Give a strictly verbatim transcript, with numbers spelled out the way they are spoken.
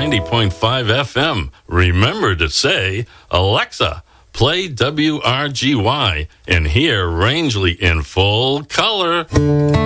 ninety point five F M. Remember to say, Alexa, play W R G Y and hear Rangeley in full color.